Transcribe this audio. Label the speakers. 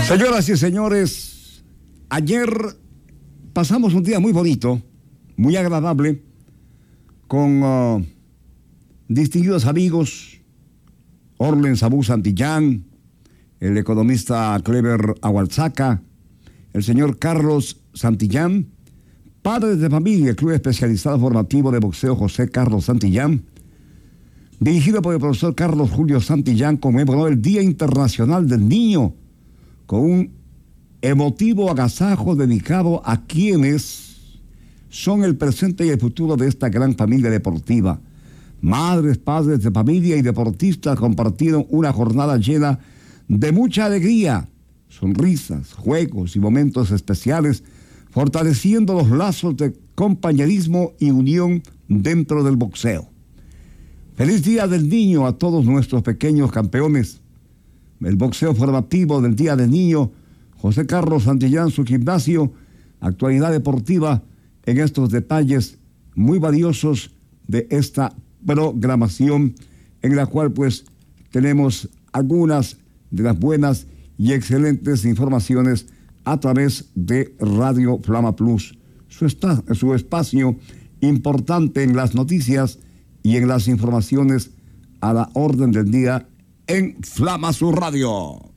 Speaker 1: Señoras y señores, ayer pasamos un día muy bonito, muy agradable, con distinguidos amigos, Orlen Sabú Santillán, el economista Clever Agualzaca, el señor Carlos Santillán, padres de familia, el Club Especializado Formativo de Boxeo José Carlos Santillán, dirigido por el profesor Carlos Julio Santillán, conmemoró el Día Internacional del Niño, con un emotivo agasajo dedicado a quienes son el presente y el futuro de esta gran familia deportiva. Madres, padres de familia y deportistas compartieron una jornada llena de mucha alegría, sonrisas, juegos y momentos especiales, fortaleciendo los lazos de compañerismo y unión dentro del boxeo. Feliz Día del Niño a todos nuestros pequeños campeones. El boxeo formativo del Día del Niño, José Carlos Santillán, su gimnasio, actualidad deportiva en estos detalles muy valiosos de esta programación, en la cual pues tenemos algunas de las buenas y excelentes informaciones a través de Radio Flama Plus, su espacio importante en las noticias y en las informaciones a la orden del día en Flama Sur Radio.